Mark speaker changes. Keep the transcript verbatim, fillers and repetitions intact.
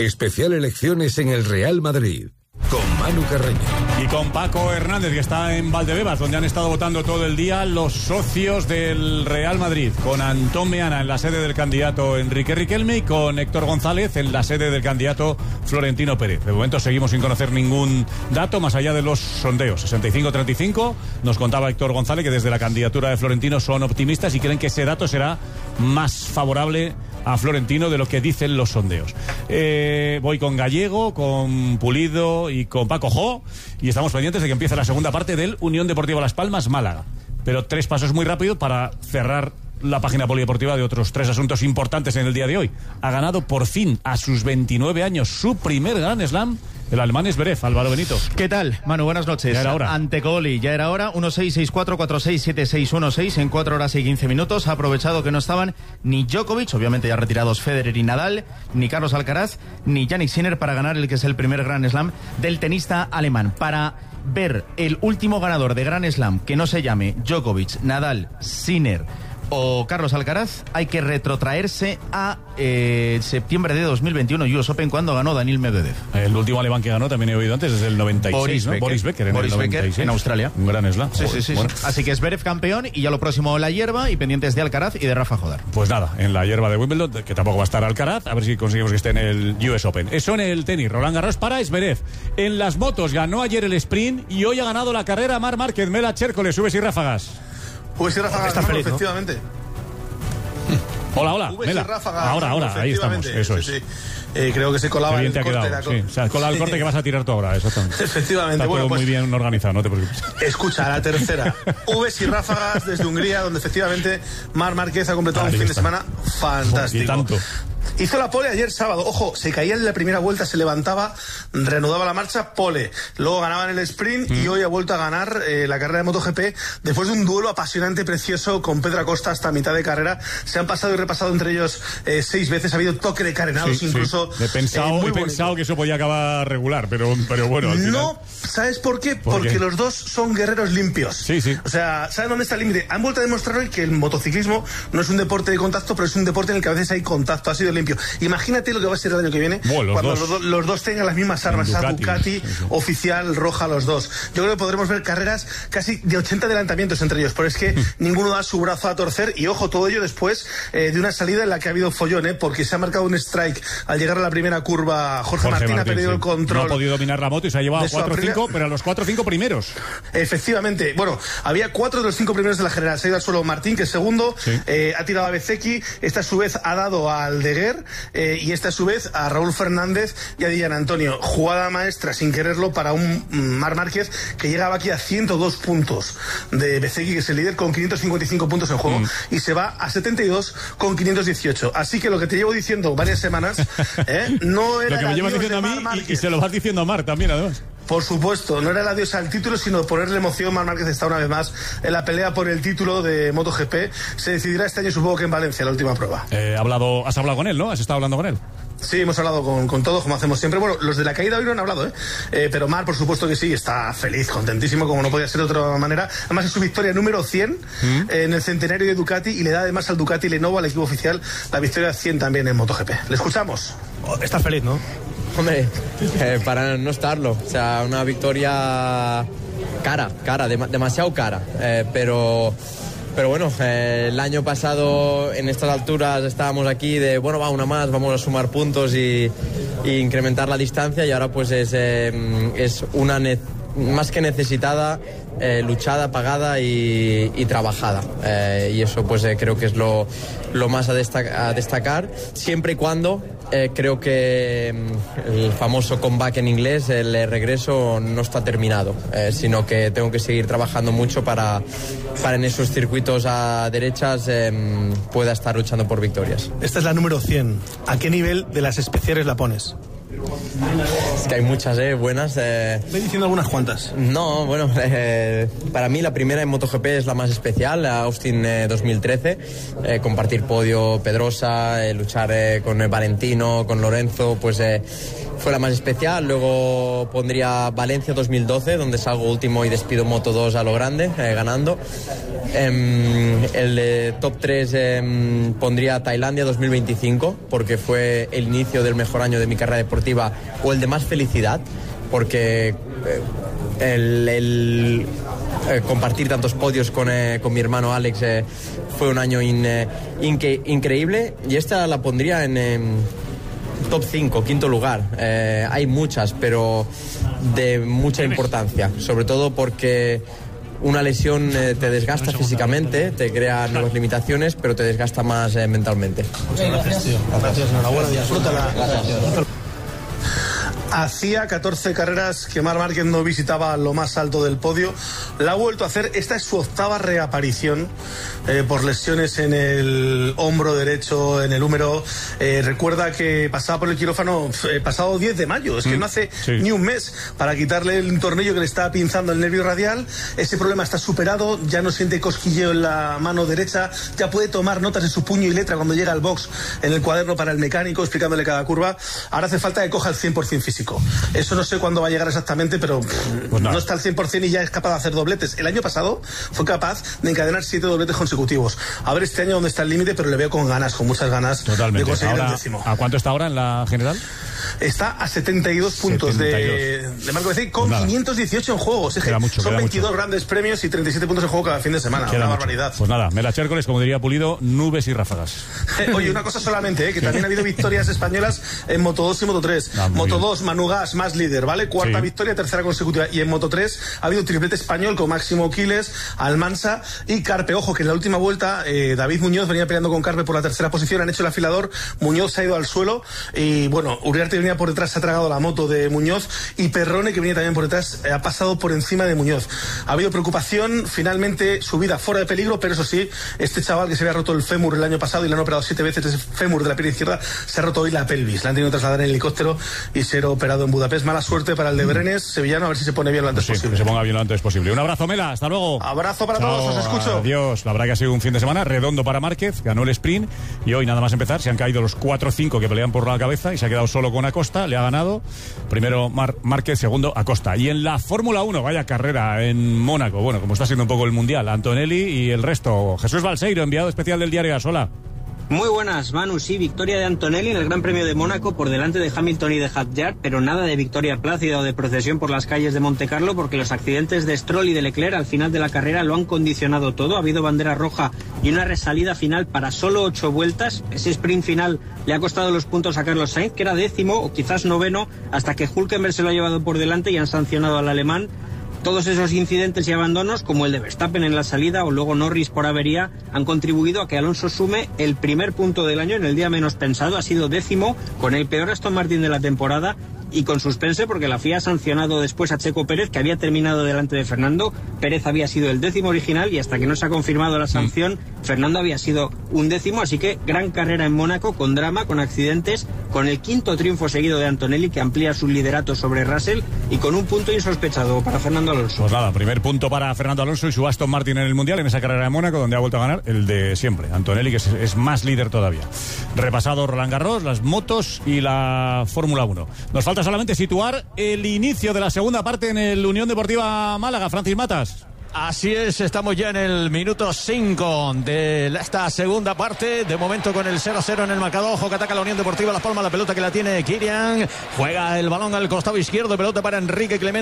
Speaker 1: Especial elecciones en el Real Madrid. Con Manu Carreño.
Speaker 2: Y con Paco Hernández, que está en Valdebebas, donde han estado votando todo el día los socios del Real Madrid. Con Antón Meana en la sede del candidato Enrique Riquelme y con Héctor González en la sede del candidato Florentino Pérez. De momento seguimos sin conocer ningún dato más allá de los sondeos. sesenta y cinco a treinta y cinco. Nos contaba Héctor González que desde la candidatura de Florentino son optimistas y creen que ese dato será más favorable a Florentino de lo que dicen los sondeos. Eh, voy con Gallego, con Pulido y con Paco Jo, y estamos pendientes de que empiece la segunda parte del Unión Deportiva Las Palmas Málaga. Pero tres pasos muy rápido para cerrar la página polideportiva de otros tres asuntos importantes en el día de hoy. Ha ganado por fin a sus veintinueve años su primer Grand Slam el alemán Zverev. Álvaro Benito.
Speaker 3: ¿Qué tal, Manu? Buenas noches.
Speaker 2: Ya era hora.
Speaker 3: Ante Coli, ya era hora. uno seis seis cuatro cuatro seis siete seis uno seis en cuatro horas y quince minutos. Ha aprovechado que no estaban ni Djokovic, obviamente ya retirados Federer y Nadal, ni Carlos Alcaraz, ni Jannik Sinner para ganar el que es el primer Grand Slam del tenista alemán. Para ver el último ganador de Grand Slam que no se llame Djokovic, Nadal, Sinner o Carlos Alcaraz, hay que retrotraerse a eh, septiembre de dos mil veintiuno U S Open, cuando ganó Daniil Medvedev.
Speaker 2: El último alemán que ganó, también he oído antes, es el noventa y seis,
Speaker 3: Boris
Speaker 2: ¿no?
Speaker 3: Becker.
Speaker 2: Boris Becker en
Speaker 3: Boris
Speaker 2: el noventa y seis.
Speaker 3: Becker en Australia.
Speaker 2: Un gran slam.
Speaker 3: Sí, sí, sí,
Speaker 2: bueno.
Speaker 3: sí. Así que Zverev campeón y ya lo próximo la hierba y pendientes de Alcaraz y de Rafa Jodar.
Speaker 2: Pues nada, en la hierba de Wimbledon, que tampoco va a estar Alcaraz, a ver si conseguimos que esté en el U S Open. Eso en el tenis, Roland Garros para Zverev. En las motos ganó ayer el sprint y hoy ha ganado la carrera Marc Márquez. Mela Chércoles, subes y ráfagas.
Speaker 4: Pues sí, ráfagas,
Speaker 3: Está
Speaker 4: no,
Speaker 3: feliz, ¿no?
Speaker 4: efectivamente.
Speaker 2: Hola, hola,
Speaker 4: V
Speaker 2: Mela.
Speaker 4: Ráfagas,
Speaker 2: Ahora,
Speaker 4: no,
Speaker 2: ahora, ahí estamos, eso es.
Speaker 4: Sí, sí. Eh, creo que se colaba
Speaker 2: Qué bien
Speaker 4: el
Speaker 2: te ha
Speaker 4: corte.
Speaker 2: quedado,
Speaker 4: La...
Speaker 2: sí. O sea, colado el corte que vas a tirar tú ahora, exactamente.
Speaker 4: Efectivamente.
Speaker 2: Está
Speaker 4: Bueno,
Speaker 2: todo
Speaker 4: pues,
Speaker 2: muy bien organizado, no te preocupes.
Speaker 4: Escucha, la tercera. Vs y ráfagas desde Hungría, donde efectivamente Marc Márquez ha completado
Speaker 2: Ahí
Speaker 4: un fin
Speaker 2: está.
Speaker 4: de semana fantástico.
Speaker 2: Y tanto.
Speaker 4: Hizo la pole ayer sábado. Ojo, se caía en la primera vuelta, se levantaba, reanudaba la marcha, pole. Luego ganaba en el sprint mm. y hoy ha vuelto a ganar eh, la carrera de MotoGP después de un duelo apasionante, precioso con Pedro Acosta hasta mitad de carrera. Se han pasado y repasado entre ellos eh, seis veces. Ha habido toque de carenados, sí, incluso.
Speaker 2: Sí. He pensado,
Speaker 4: eh, muy
Speaker 2: he pensado que eso podía acabar regular, pero, pero bueno. Al final...
Speaker 4: No, ¿sabes por qué?
Speaker 2: ¿Por
Speaker 4: Porque
Speaker 2: qué?
Speaker 4: los dos son guerreros limpios.
Speaker 2: Sí, sí.
Speaker 4: O sea, ¿saben dónde está el límite? Han vuelto a demostrar hoy que el motociclismo no es un deporte de contacto, pero es un deporte en el que a veces hay contacto. Ha sido limpio. Imagínate lo que va a ser el año que viene,
Speaker 2: bueno, los
Speaker 4: cuando
Speaker 2: dos.
Speaker 4: Los, do, los dos tengan las mismas armas, esa Ducati, Ducati sí, sí. oficial roja, los dos. Yo creo que podremos ver carreras casi de ochenta adelantamientos entre ellos, pero es que ninguno da su brazo a torcer. Y ojo, todo ello después eh, de una salida en la que ha habido follón, ¿eh? Porque se ha marcado un strike al llegar a la primera curva. Jorge, Jorge Martín, Martín ha perdido sí. el control.
Speaker 2: No ha podido dominar la moto y se ha llevado a cuatro o cinco, pero a los cuatro o cinco primeros.
Speaker 4: Efectivamente. Bueno, había cuatro de los cinco primeros de la general. Se ha ido al suelo Martín, que es segundo. Sí. Eh, ha tirado a Bezeki. Esta a su vez ha dado a Aldeguer. Eh, y esta a su vez a Raúl Fernández y a Dillan Antonio. Jugada maestra sin quererlo para un Marc Márquez que llegaba aquí a ciento dos puntos de Bezeki, que es el líder, con quinientos cincuenta y cinco puntos en juego, mm. y se va a setenta y dos con quinientos dieciocho. Así que lo que te llevo diciendo varias semanas, ¿eh? no era
Speaker 2: lo que me llevas diciendo a mí y, y se lo vas diciendo a Marc también, además.
Speaker 4: Por supuesto, no era el adiós al título, sino ponerle emoción. Marc Márquez está una vez más en la pelea por el título de MotoGP. Se decidirá este año, supongo que en Valencia, la última prueba.
Speaker 2: Eh, hablado, has hablado con él, ¿no? ¿Has estado hablando con él?
Speaker 4: Sí, hemos hablado con, con todos, como hacemos siempre. Bueno, los de la caída hoy no han hablado, ¿eh? eh pero Marc, por supuesto que sí, está feliz, contentísimo, como no podía ser de otra manera. Además, es su victoria número cien ¿Mm? eh, en el centenario de Ducati, y le da además al Ducati Lenovo, al equipo oficial, la victoria cien también en MotoGP. Le escuchamos.
Speaker 3: Oh, está feliz, ¿no?
Speaker 5: Hombre, eh, para no estarlo. O sea, una victoria cara, cara, dem- demasiado cara. Eh, pero... Pero bueno, eh, el año pasado en estas alturas estábamos aquí de, bueno, va una más, vamos a sumar puntos y, y incrementar la distancia, y ahora pues es, eh, es una ne- más que necesitada, eh, luchada, pagada y, y trabajada. Eh, y eso pues eh, creo que es lo, lo más a, destac- a destacar, siempre y cuando eh, creo que el famoso comeback en inglés, el regreso, no está terminado, eh, sino que tengo que seguir trabajando mucho para, para en esos circuitos a derechas eh, pueda estar luchando por victorias.
Speaker 4: Esta es la número cien. ¿A qué nivel de las especiales la pones?
Speaker 5: Es que hay muchas, ¿eh? Buenas. Eh...
Speaker 4: Estoy diciendo algunas cuantas.
Speaker 5: No, bueno, eh, para mí la primera en MotoGP es la más especial, la Austin eh, dos mil trece. Eh, compartir podio Pedrosa, eh, luchar eh, con Valentino, con Lorenzo, pues eh, fue la más especial. Luego pondría Valencia dos mil doce, donde salgo último y despido Moto dos a lo grande, eh, ganando. Eh, el eh, top tres eh, pondría Tailandia dos mil veinticinco, porque fue el inicio del mejor año de mi carrera deportiva, o el de más felicidad, porque eh, el, el eh, compartir tantos podios con, eh, con mi hermano Alex eh, fue un año in, eh, inque, increíble. Y esta la pondría en eh, top cinco, quinto lugar. Eh, hay muchas, pero de mucha importancia, sobre todo porque una lesión eh, te desgasta físicamente, te crea nuevas limitaciones, pero te desgasta más eh, mentalmente.
Speaker 4: Muchas gracias, tío. Gracias, enhorabuena, disfrútala. Gracias. Hacía catorce carreras que Marc Márquez no visitaba lo más alto del podio. La ha vuelto a hacer. Esta es su octava reaparición eh, por lesiones en el hombro derecho, en el húmero. Eh, recuerda que pasaba por el quirófano eh, pasado diez de mayo. Es que mm, no hace sí. ni un mes para quitarle el tornillo que le estaba pinzando el nervio radial. Ese problema está superado. Ya no siente cosquilleo en la mano derecha. Ya puede tomar notas en su puño y letra cuando llega al box en el cuaderno para el mecánico, explicándole cada curva. Ahora hace falta que coja el cien por ciento físico. Eso no sé cuándo va a llegar exactamente, pero pues no está al cien por ciento y ya es capaz de hacer dobletes. El año pasado fue capaz de encadenar siete dobletes consecutivos. A ver este año dónde está el límite, pero le veo con ganas, con muchas ganas.
Speaker 2: Totalmente.
Speaker 4: De conseguir
Speaker 2: ahora,
Speaker 4: el décimo.
Speaker 2: ¿A cuánto está ahora en la general?
Speaker 4: Está a setenta y dos puntos setenta y dos. de, de Marco Bezzecchi con pues quinientos dieciocho en juego. Es que mucho, son veintidós mucho. Grandes premios y treinta y siete puntos en juego cada fin de semana. Queda una mucho. barbaridad.
Speaker 2: Pues nada, Mela Chércoles, como diría Pulido, nubes y ráfagas.
Speaker 4: Oye, una cosa solamente, ¿eh? que también ha habido victorias españolas en Moto dos y Moto tres. Ah, Moto bien. dos, Manu Gas, más líder, ¿vale? Cuarta sí. victoria, tercera consecutiva. Y en Moto tres ha habido triplete español con Máximo Quiles, Almansa y Carpe. Ojo, que en la última vuelta eh, David Muñoz venía peleando con Carpe por la tercera posición. Han hecho el afilador, Muñoz se ha ido al suelo y bueno, Uriarte venía por detrás, se ha tragado la moto de Muñoz, y Perrone, que venía también por detrás, ha pasado por encima de Muñoz. Ha habido preocupación, finalmente su vida fuera de peligro, pero eso sí, este chaval que se había roto el fémur el año pasado y le han operado siete veces ese fémur de la pierna izquierda, se ha roto hoy la pelvis. Le han tenido que trasladar en helicóptero y ser operado en Budapest. Mala suerte para el de Brenes, sevillano, a ver si se pone bien lo antes
Speaker 2: pues sí,
Speaker 4: posible.
Speaker 2: Que se ponga bien lo antes posible. Un abrazo, Mela, hasta luego.
Speaker 4: Abrazo para
Speaker 2: Chao,
Speaker 4: todos, os escucho.
Speaker 2: Adiós. La verdad que ha sido un fin de semana redondo para Márquez, ganó el sprint y hoy nada más empezar se han caído los cuatro o cinco que pelean por la cabeza y se ha quedado solo con Acosta, le ha ganado. Primero Mar- Márquez, segundo Acosta. Y en la Fórmula uno, vaya carrera en Mónaco, bueno, como está siendo un poco el Mundial, Antonelli y el resto. Jesús Balseiro, enviado especial del diario As. Hola.
Speaker 6: Muy buenas, Manu. Sí, victoria de Antonelli en el Gran Premio de Mónaco por delante de Hamilton y de Hadjar, pero nada de victoria plácida o de procesión por las calles de Montecarlo, porque los accidentes de Stroll y de Leclerc al final de la carrera lo han condicionado todo. Ha habido bandera roja y una resalida final para solo ocho vueltas. Ese sprint final le ha costado los puntos a Carlos Sainz, que era décimo o quizás noveno, hasta que Hülkenberg se lo ha llevado por delante y han sancionado al alemán. Todos esos incidentes y abandonos, como el de Verstappen en la salida o luego Norris por avería, han contribuido a que Alonso sume el primer punto del año en el día menos pensado. Ha sido décimo, con el peor Aston Martin de la temporada y con suspense porque la F I A ha sancionado después a Checo Pérez, que había terminado delante de Fernando. Pérez había sido el décimo original y hasta que no se ha confirmado la sanción, mm. Fernando había sido un décimo. Así que gran carrera en Mónaco, con drama, con accidentes, con el quinto triunfo seguido de Antonelli, que amplía su liderato sobre Russell, y con un punto insospechado para Fernando Alonso.
Speaker 2: Pues nada, primer punto para Fernando Alonso y su Aston Martin en el Mundial, en esa carrera de Mónaco, donde ha vuelto a ganar el de siempre, Antonelli, que es, es más líder todavía. Repasado Roland Garros, las motos y la Fórmula uno. Nos falta solamente situar el inicio de la segunda parte en el Unión Deportiva Málaga. Francis Matas.
Speaker 7: Así es, estamos ya en el minuto cinco de esta segunda parte. De momento con el cero a cero en el marcador. Ojo que ataca la Unión Deportiva Las Palmas. La pelota que la tiene Kirian. Juega el balón al costado izquierdo. Pelota para Enrique Clemente.